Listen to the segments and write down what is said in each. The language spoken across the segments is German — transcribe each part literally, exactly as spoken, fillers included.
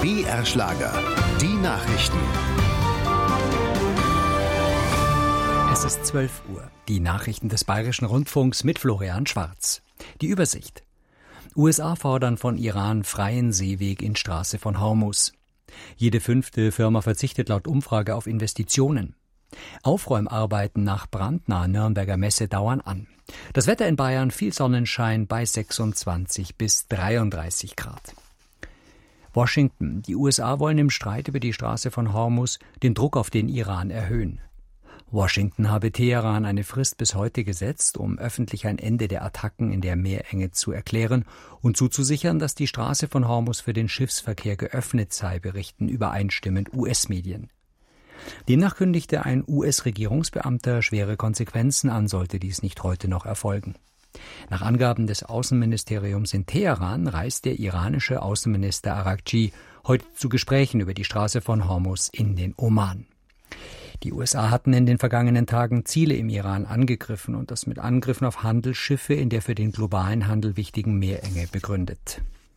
B R Schlager, die Nachrichten. Es ist zwölf Uhr. Die Nachrichten des Bayerischen Rundfunks mit Florian Schwarz. Die Übersicht. U S A fordern von Iran freien Seeweg in Straße von Hormuz. Jede fünfte Firma verzichtet laut Umfrage auf Investitionen. Aufräumarbeiten nach brandnaher Nürnberger Messe dauern an. Das Wetter in Bayern: viel Sonnenschein bei sechsundzwanzig bis dreiunddreißig Grad. Washington. Die U S A wollen im Streit über die Straße von Hormuz den Druck auf den Iran erhöhen. Washington habe Teheran eine Frist bis heute gesetzt, um öffentlich ein Ende der Attacken in der Meerenge zu erklären und zuzusichern, dass die Straße von Hormuz für den Schiffsverkehr geöffnet sei, berichten übereinstimmend U S-Medien. Demnach kündigte ein U S-Regierungsbeamter schwere Konsequenzen an, sollte dies nicht heute noch erfolgen. Nach Angaben des Außenministeriums in Teheran reist der iranische Außenminister Araghchi heute zu Gesprächen über die Straße von Hormuz in den Oman. Die U S A hatten in den vergangenen Tagen Ziele im Iran angegriffen und das mit Angriffen auf Handelsschiffe in der für den globalen Handel wichtigen Meerenge begründet.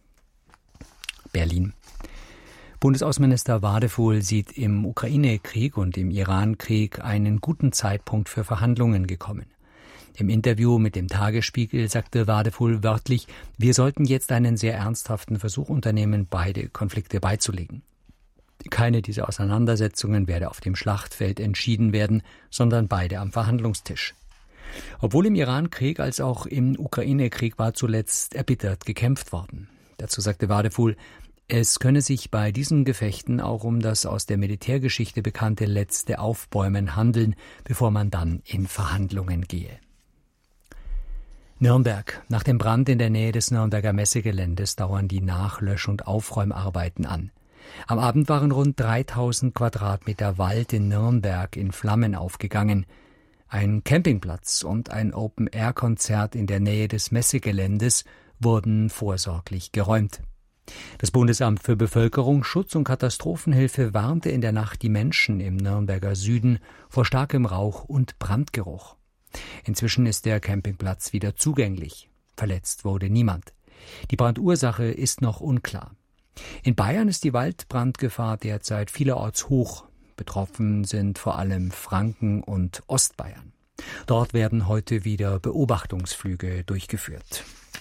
Berlin. Bundesaußenminister Wadefuhl sieht im Ukraine-Krieg und im Iran-Krieg einen guten Zeitpunkt für Verhandlungen gekommen. Im Interview mit dem Tagesspiegel sagte Wadefuhl wörtlich, wir sollten jetzt einen sehr ernsthaften Versuch unternehmen, beide Konflikte beizulegen. Keine dieser Auseinandersetzungen werde auf dem Schlachtfeld entschieden werden, sondern beide am Verhandlungstisch. Obwohl im Iran-Krieg als auch im Ukraine-Krieg war zuletzt erbittert gekämpft worden. Dazu sagte Wadefuhl, es könne sich bei diesen Gefechten auch um das aus der Militärgeschichte bekannte letzte Aufbäumen handeln, bevor man dann in Verhandlungen gehe. Nürnberg. Nach dem Brand in der Nähe des Nürnberger Messegeländes dauern die Nachlösch- und Aufräumarbeiten an. Am Abend waren rund dreitausend Quadratmeter Wald in Nürnberg in Flammen aufgegangen. Ein Campingplatz und ein Open-Air-Konzert in der Nähe des Messegeländes wurden vorsorglich geräumt. Das Bundesamt für Bevölkerung, Schutz und Katastrophenhilfe warnte in der Nacht die Menschen im Nürnberger Süden vor starkem Rauch und Brandgeruch. Inzwischen ist der Campingplatz wieder zugänglich. Verletzt wurde niemand. Die Brandursache ist noch unklar. In Bayern ist die Waldbrandgefahr derzeit vielerorts hoch. Betroffen sind vor allem Franken und Ostbayern. Dort werden heute wieder Beobachtungsflüge durchgeführt.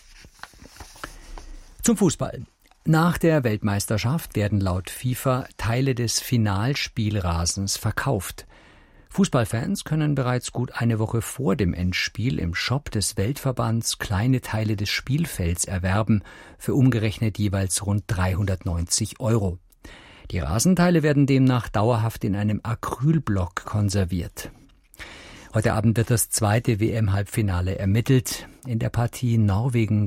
Zum Fußball. Nach der Weltmeisterschaft werden laut FIFA Teile des Finalspielrasens verkauft. Fußballfans können bereits gut eine Woche vor dem Endspiel im Shop des Weltverbands kleine Teile des Spielfelds erwerben, für umgerechnet jeweils rund dreihundertneunzig Euro. Die Rasenteile werden demnach dauerhaft in einem Acrylblock konserviert. Heute Abend wird das zweite W M-Halbfinale ermittelt. In der Partie Norwegen